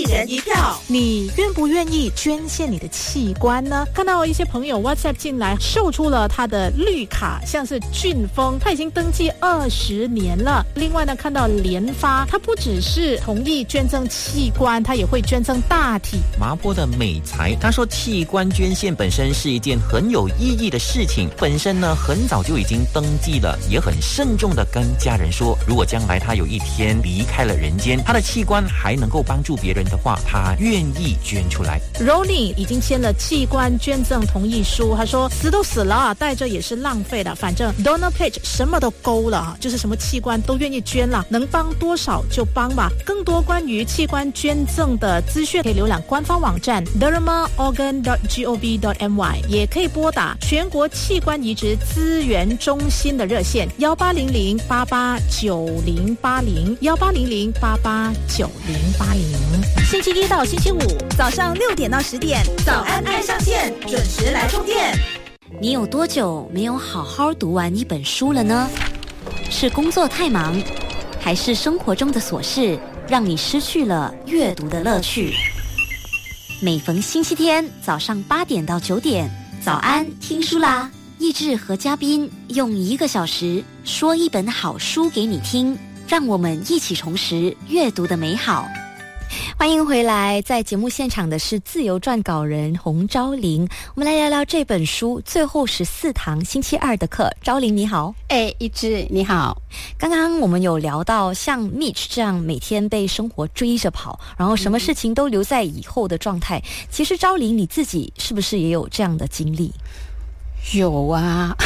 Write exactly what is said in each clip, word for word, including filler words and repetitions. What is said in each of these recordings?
人一票。 你愿不愿意捐献你的器官呢？看到一些朋友 WhatsApp 进来秀出了他的绿卡，像是俊峰，他已经登记二十年了。另外呢，看到联发，他不只是同意捐赠器官，他也会捐赠大体。 麻坡的美才，他说器官捐献本身是一件很有意义的事情，本身呢很早就已经登记了，也很慎重的跟家人说，如果将来他有一天离开了人间，他的器官还能够帮助别人的话，他愿意捐出来。 Ronnie 已经签了器官捐赠同意书，他说死都死了，带着也是浪费的，反正 donor page 什么都勾了，就是什么器官都愿意捐了，能帮多少就帮吧。更多关于器官捐赠的资讯可以浏览官方网站 derma organ dot gov dot my， 也可以拨打全国器官移植资源中心的热线幺八零零八八九零八零幺八零零八八九零八零。星期一到星期五早上六点到十点，早安爱上线，准时来充电。 你有多久没有好好读完一本书了呢？是工作太忙，还是生活中的琐事让你失去了阅读的乐趣？每逢星期天早上八点到九点，早安听书啦！益智和嘉宾用一个小时说一本好书给你听，让我们一起重拾阅读的美好。欢迎回来，在节目现场的是自由撰稿人洪昭玲，我们来聊聊这本书最后十四堂星期二的课。昭玲你好。 哎，一枝你好。 刚刚我们有聊到像 Mitch 这样每天被生活追着跑，然后什么事情都留在以后的状态，嗯、其实昭玲你自己是不是也有这样的经历？ 有啊。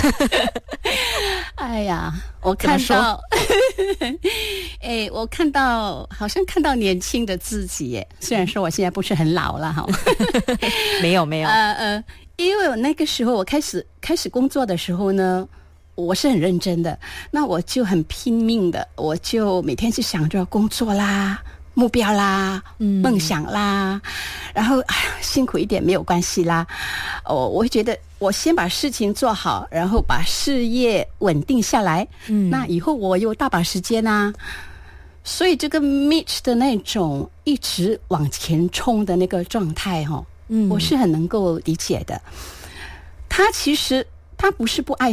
哎呀，我看到哎，我看到好像看到年轻的自己耶，虽然说我现在不是很老了哈。 没有没有呃呃，因为我那个时候我开始开始工作的时候呢，我是很认真的，那我就很拼命的，我就每天就想着工作啦，目标啦，嗯、梦想啦，然后哎呀辛苦一点没有关系啦。哦，我会觉得我先把事情做好，然后把事业稳定下来，嗯，那以后我有大把时间啊。所以这个 Mitch 的那种一直往前冲的那个状态哈、哦，嗯，我是很能够理解的。他其实他不是不爱